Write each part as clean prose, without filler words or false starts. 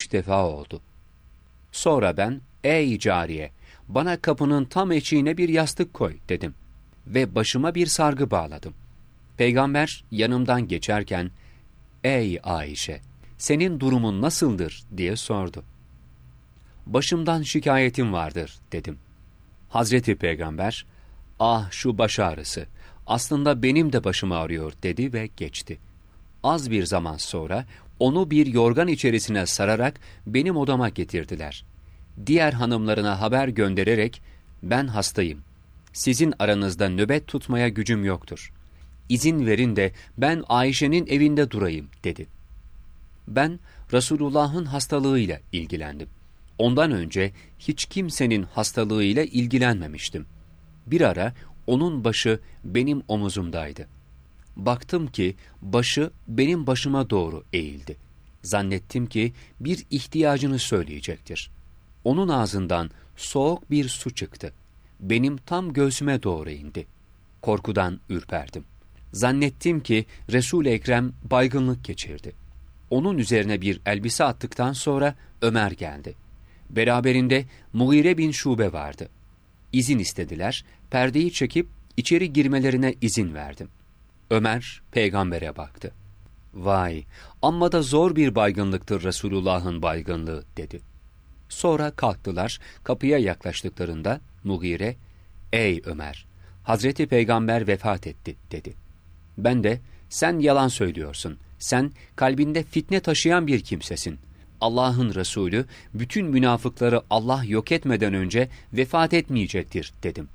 3 defa oldu. Sonra ben, ''Ey cariye, bana kapının tam eşiğine bir yastık koy.'' dedim ve başıma bir sargı bağladım. Peygamber yanımdan geçerken, ''Ey Ayşe, senin durumun nasıldır?'' diye sordu. ''Başımdan şikayetim vardır.'' dedim. Hazreti Peygamber, ''Ah şu baş ağrısı, aslında benim de başım ağrıyor.'' dedi ve geçti. Az bir zaman sonra onu bir yorgan içerisine sararak benim odama getirdiler. Diğer hanımlarına haber göndererek, ''Ben hastayım. Sizin aranızda nöbet tutmaya gücüm yoktur. İzin verin de ben Ayşe'nin evinde durayım.'' dedi. Ben Resulullah'ın hastalığıyla ilgilendim. Ondan önce hiç kimsenin hastalığıyla ilgilenmemiştim. Bir ara onun başı benim omuzumdaydı. Baktım ki başı benim başıma doğru eğildi. Zannettim ki bir ihtiyacını söyleyecektir. Onun ağzından soğuk bir su çıktı. Benim tam göğsüme doğru indi. Korkudan ürperdim. Zannettim ki Resul-i Ekrem baygınlık geçirdi. Onun üzerine bir elbise attıktan sonra Ömer geldi. Beraberinde Mughire bin Şube vardı. İzin istediler, perdeyi çekip içeri girmelerine izin verdim. Ömer peygambere baktı. ''Vay, amma da zor bir baygınlıktır Resulullah'ın baygınlığı.'' dedi. Sonra kalktılar, kapıya yaklaştıklarında Mughire, ''Ey Ömer, Hazreti Peygamber vefat etti.'' dedi. Ben de, ''Sen yalan söylüyorsun, sen kalbinde fitne taşıyan bir kimsesin. Allah'ın Resulü bütün münafıkları Allah yok etmeden önce vefat etmeyecektir.'' dedim.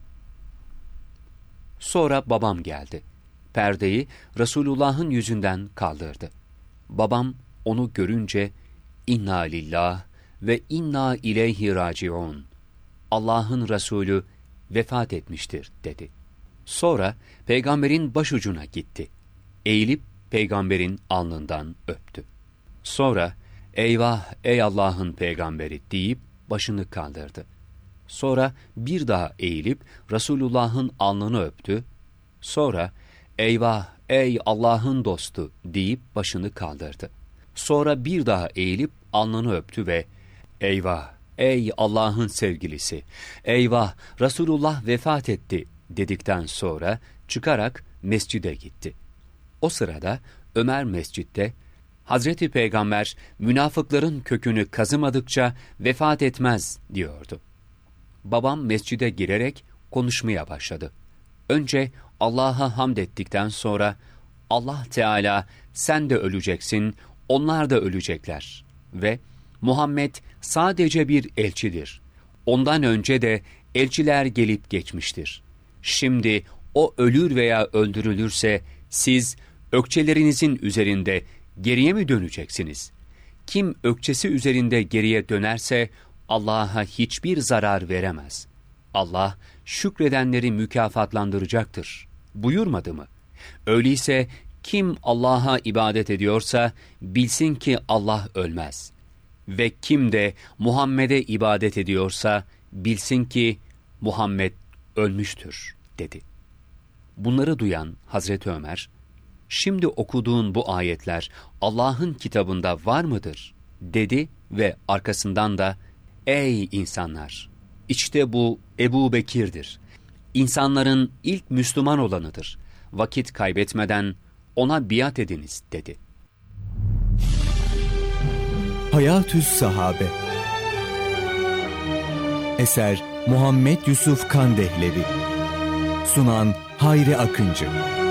Sonra babam geldi. Perdeyi Resulullah'ın yüzünden kaldırdı. Babam onu görünce, ''İnna lillah ve inna ileyhi raciun. Allah'ın Resulü vefat etmiştir.'' dedi. Sonra peygamberin başucuna gitti. Eğilip peygamberin alnından öptü. Sonra, ''Eyvah ey Allah'ın peygamberi.'' deyip başını kaldırdı. Sonra bir daha eğilip Resulullah'ın alnını öptü. Sonra, ''Eyvah ey Allah'ın dostu.'' deyip başını kaldırdı. Sonra bir daha eğilip alnını öptü ve ''Eyvah ey Allah'ın sevgilisi, eyvah Resulullah vefat etti.'' dedikten sonra çıkarak mescide gitti. O sırada Ömer mescitte, ''Hazreti Peygamber münafıkların kökünü kazımadıkça vefat etmez.'' diyordu. Babam mescide girerek konuşmaya başladı. Önce Allah'a hamd ettikten sonra, ''Allah Teala sen de öleceksin, onlar da ölecekler ve Muhammed sadece bir elçidir. Ondan önce de elçiler gelip geçmiştir. Şimdi o ölür veya öldürülürse siz ökçelerinizin üzerinde geriye mi döneceksiniz? Kim ökçesi üzerinde geriye dönerse Allah'a hiçbir zarar veremez. Allah şükredenleri mükafatlandıracaktır. Buyurmadı mı? Öyleyse kim Allah'a ibadet ediyorsa bilsin ki Allah ölmez. Ve kim de Muhammed'e ibadet ediyorsa bilsin ki Muhammed ölmüştür, dedi. Bunları duyan Hazreti Ömer, şimdi okuduğun bu ayetler Allah'ın kitabında var mıdır, dedi ve arkasından da, ey insanlar! İşte bu Ebu Bekir'dir. İnsanların ilk Müslüman olanıdır. Vakit kaybetmeden ona biat ediniz, dedi. Hayatü's Sahabe. Eser Muhammed Yusuf Kandehlevi. Sunan Hayri Akıncı.